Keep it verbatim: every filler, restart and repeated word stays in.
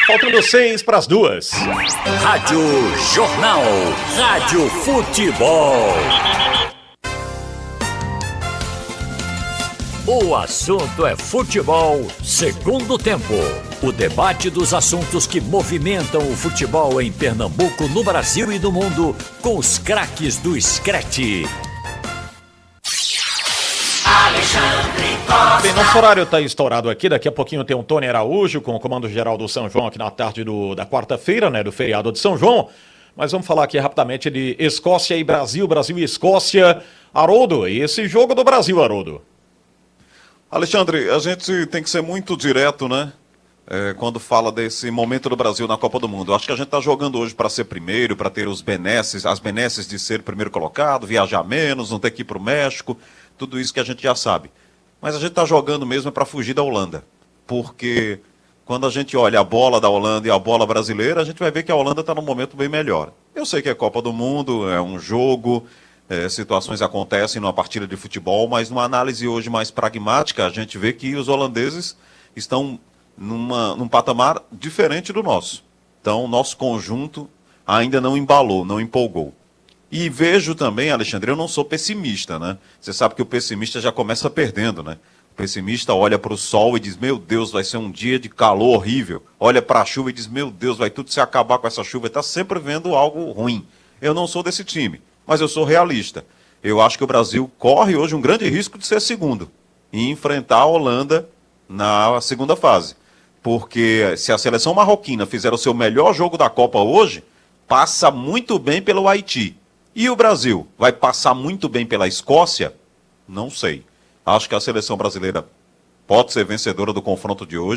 Faltando seis para as duas. Rádio Jornal. Rádio Futebol. O assunto é futebol, segundo tempo. O debate dos assuntos que movimentam o futebol em Pernambuco, no Brasil e no mundo, com os craques do Screte. Bem, nosso horário está estourado aqui. Daqui a pouquinho tem um Tony Araújo com o comando geral do São João aqui na tarde do, da quarta-feira, né, do feriado de São João. Mas vamos falar aqui rapidamente de Escócia e Brasil, Brasil e Escócia. Haroldo, e esse jogo do Brasil, Haroldo? Alexandre, a gente tem que ser muito direto, né? É, quando fala desse momento do Brasil na Copa do Mundo. Eu acho que a gente está jogando hoje para ser primeiro, para ter os benesses, as benesses de ser primeiro colocado, viajar menos, não ter que ir para o México, tudo isso que a gente já sabe. Mas a gente está jogando mesmo para fugir da Holanda. Porque quando a gente olha a bola da Holanda e a bola brasileira, a gente vai ver que a Holanda está num momento bem melhor. Eu sei que é Copa do Mundo, é um jogo, é, situações acontecem numa partida de futebol, mas numa análise hoje mais pragmática, a gente vê que os holandeses estão numa, num patamar diferente do nosso. Então, o nosso conjunto ainda não embalou, não empolgou. E vejo também, Alexandre, eu não sou pessimista, né? Você sabe que o pessimista já começa perdendo, né? O pessimista olha para o sol e diz, meu Deus, vai ser um dia de calor horrível. Olha para a chuva e diz, meu Deus, vai tudo se acabar com essa chuva. Está sempre vendo algo ruim. Eu não sou desse time, mas eu sou realista. Eu acho que o Brasil corre hoje um grande risco de ser segundo e enfrentar a Holanda na segunda fase. Porque se a seleção marroquina fizer o seu melhor jogo da Copa hoje, passa muito bem pelo Haiti. E o Brasil vai passar muito bem pela Escócia? Não sei. Acho que a seleção brasileira pode ser vencedora do confronto de hoje.